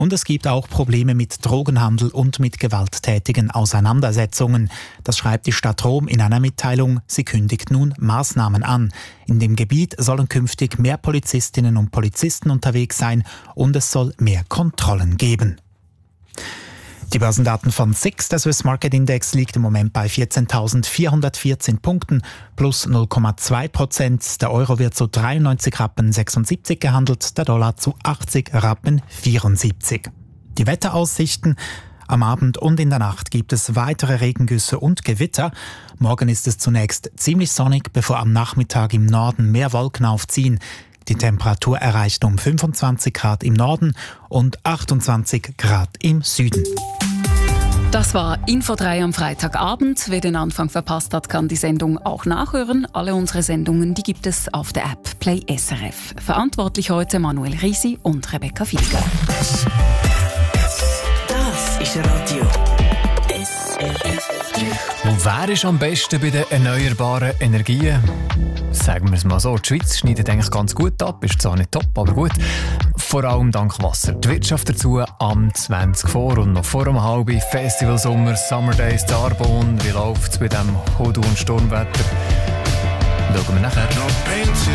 Und es gibt auch Probleme mit Drogenhandel und mit gewalttätigen Auseinandersetzungen. Das schreibt die Stadt Rom in einer Mitteilung. Sie kündigt nun Maßnahmen an. In dem Gebiet sollen künftig mehr Polizistinnen und Polizisten unterwegs sein und es soll mehr Kontrollen geben. Die Börsendaten von SIX, der Swiss Market Index, liegt im Moment bei 14.414 Punkten, plus 0,2%. Der Euro wird zu 93,76 gehandelt, der Dollar zu 80,74. Die Wetteraussichten: Am Abend und in der Nacht gibt es weitere Regengüsse und Gewitter. Morgen ist es zunächst ziemlich sonnig, bevor am Nachmittag im Norden mehr Wolken aufziehen. Die Temperatur erreicht um 25 Grad im Norden und 28 Grad im Süden. Das war Info 3 am Freitagabend. Wer den Anfang verpasst hat, kann die Sendung auch nachhören. Alle unsere Sendungen, die gibt es auf der App Play SRF. Verantwortlich heute Manuel Risi und Rebecca Fiedler. Das ist Radio SRF. Und wer ist am besten bei den erneuerbaren Energien? Sagen wir es mal so, die Schweiz schneidet eigentlich ganz gut ab, ist zwar nicht top, aber gut. Vor allem dank Wasser. Die Wirtschaft dazu am 20 vor und noch vor dem halben Festival Sommer, Summer Days, Arbonne. Wie läuft es bei diesem Hodu- und Sturmwetter? Schauen wir nachher.